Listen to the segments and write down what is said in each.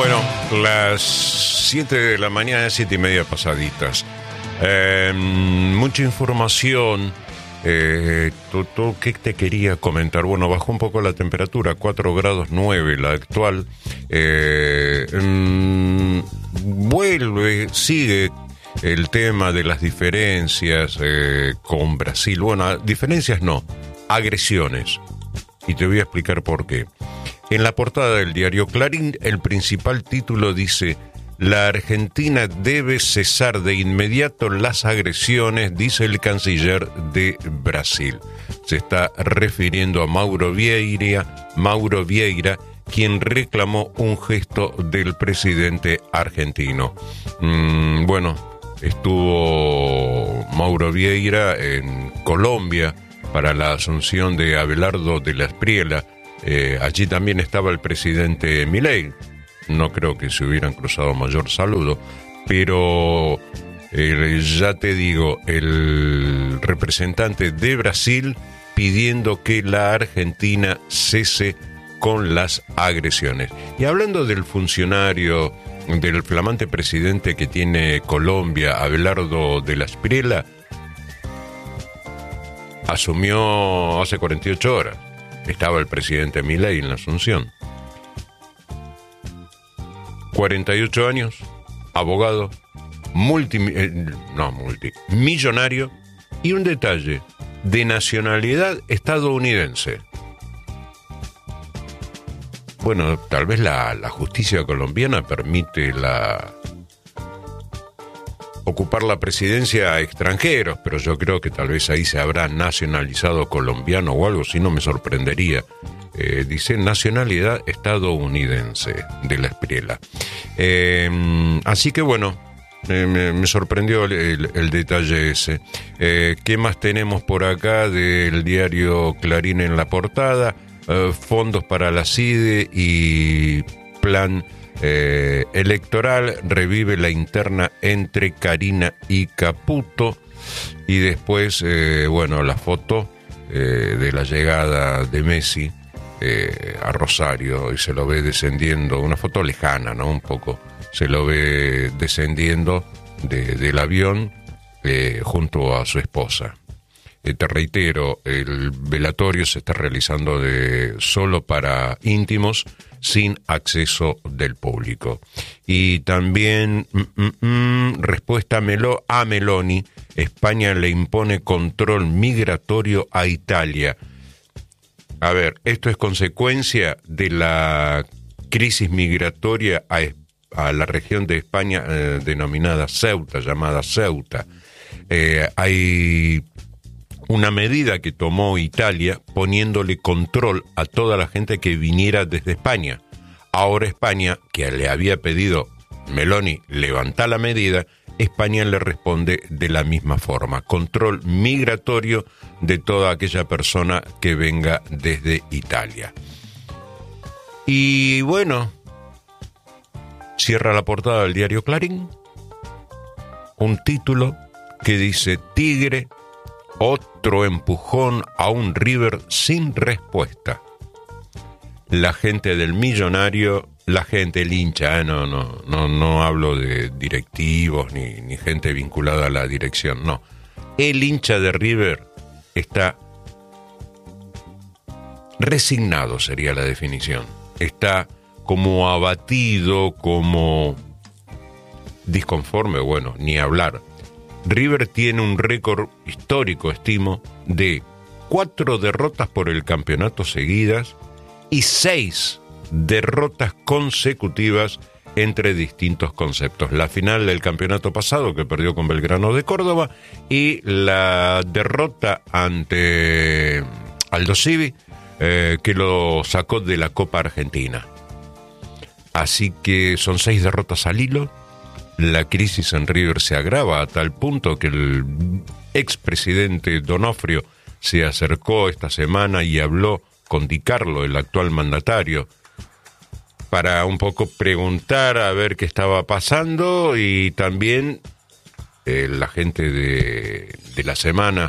Bueno, las 7 de la mañana, 7:30 pasaditas. Mucha información. ¿Qué te quería comentar? Bueno, bajó un poco la temperatura, 4 grados 9 la actual. Sigue el tema de las diferencias con Brasil. Bueno, diferencias no, agresiones. Y te voy a explicar por qué. En la portada del diario Clarín, el principal título dice: la Argentina debe cesar de inmediato las agresiones, dice el canciller de Brasil. Se está refiriendo a Mauro Vieira, quien reclamó un gesto del presidente argentino. Estuvo Mauro Vieira en Colombia para la asunción de Abelardo de la Espriella. Allí también estaba el presidente Milei. No creo que se hubieran cruzado mayor saludo, pero ya te digo, el representante de Brasil pidiendo que la Argentina cese con las agresiones. Y hablando del funcionario, del flamante presidente que tiene Colombia, Abelardo de la Espriella, asumió hace 48 horas. Estaba el presidente Milei en la asunción. 48 años, abogado, millonario, y un detalle, de nacionalidad estadounidense. Bueno, tal vez la justicia colombiana permite ocupar la presidencia a extranjeros, pero yo creo que tal vez ahí se habrá nacionalizado colombiano o algo, si no me sorprendería. Dice nacionalidad estadounidense de la Espriella. Así que bueno, me sorprendió el detalle ese. ¿Qué más tenemos por acá del diario Clarín en la portada? Fondos para la CIDE y plan electoral, revive la interna entre Karina y Caputo. Y después, la foto de la llegada de Messi a Rosario, y se lo ve descendiendo, una foto lejana, ¿no? Un poco, se lo ve descendiendo del avión junto a su esposa. Te reitero, el velatorio se está realizando solo para íntimos, sin acceso del público. Y también, respuesta a Meloni: España le impone control migratorio a Italia. A ver, esto es consecuencia de la crisis migratoria a la región de España denominada Ceuta, llamada Ceuta. Hay una medida que tomó Italia poniéndole control a toda la gente que viniera desde España. Ahora España, que le había pedido Meloni levantar la medida, España le responde de la misma forma: control migratorio de toda aquella persona que venga desde Italia. Y bueno, cierra la portada del diario Clarín un título que dice: Tigre, otro empujón a un River sin respuesta. La gente del Millonario, el hincha, no hablo de directivos ni gente vinculada a la dirección, no. El hincha de River está resignado, sería la definición. Está como abatido, como disconforme, bueno, ni hablar. River tiene un récord histórico, estimo, de 4 derrotas por el campeonato seguidas y 6 derrotas consecutivas entre distintos conceptos. La final del campeonato pasado, que perdió con Belgrano de Córdoba, y la derrota ante Aldo Civi, que lo sacó de la Copa Argentina. Así que son 6 derrotas al hilo. La crisis en River se agrava a tal punto que el expresidente Donofrio se acercó esta semana y habló con Di Carlo, el actual mandatario, para un poco preguntar a ver qué estaba pasando. Y también la gente de la semana,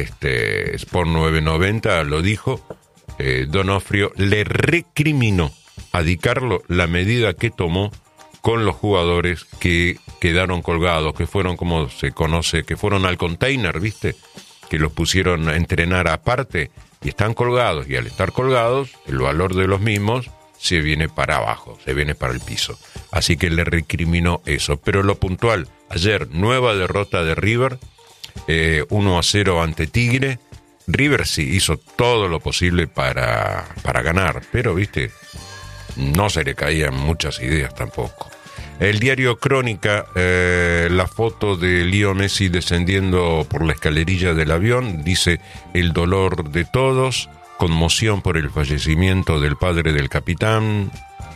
Sport 990 lo dijo, Donofrio le recriminó a Di Carlo la medida que tomó con los jugadores que quedaron colgados, que fueron, como se conoce, que fueron al container, ¿viste? Que los pusieron a entrenar aparte y están colgados, y al estar colgados, el valor de los mismos se viene para abajo, se viene para el piso. Así que le recriminó eso. Pero lo puntual, ayer, nueva derrota de River, 1-0 ante Tigre. River sí hizo todo lo posible para ganar, pero, ¿viste? No se le caían muchas ideas tampoco. El diario Crónica, la foto de Leo Messi descendiendo por la escalerilla del avión, dice: el dolor de todos, conmoción por el fallecimiento del padre del capitán,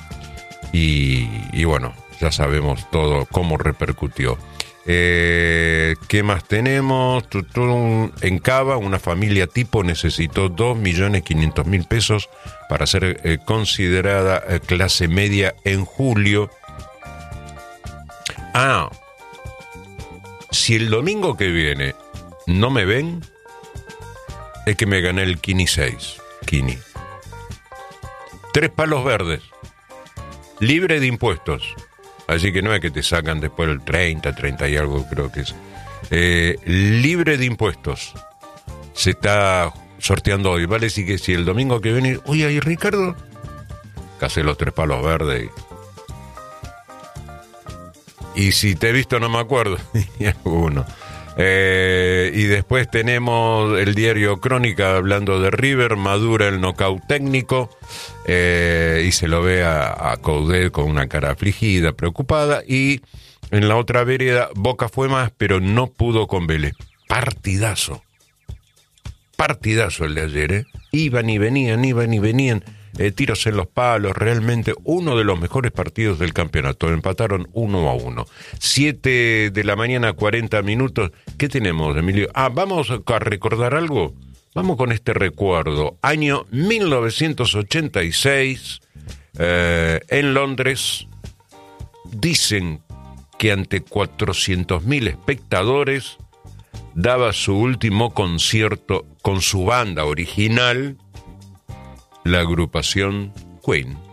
y bueno, ya sabemos todo cómo repercutió. ¿Qué más tenemos? En Cava, una familia tipo necesitó 2.500.000 pesos para ser considerada clase media en julio. Si el domingo que viene no me ven, es que me gané el Kini 6. Kini. 3 palos verdes. Libre de impuestos. Así que no es que te sacan después el 30 y algo, creo que es. Libre de impuestos. Se está sorteando hoy. Vale, sí que si el domingo que viene... Oye, ahí Ricardo, casé los 3 palos verdes. Y si te he visto no me acuerdo. Y alguno. Y después tenemos el diario Crónica hablando de River, madura el nocaut técnico, y se lo ve a Coudet con una cara afligida, preocupada, y en la otra vereda Boca fue más, pero no pudo con Vélez. Partidazo el de ayer, Iban y venían, tiros en los palos, realmente uno de los mejores partidos del campeonato. Empataron 1-1. 7 de la mañana, 40 minutos. ¿Qué tenemos, Emilio? ¿Vamos a recordar algo? Vamos con este recuerdo. Año 1986, en Londres, dicen que ante 400.000 espectadores daba su último concierto con su banda original, la agrupación Queen.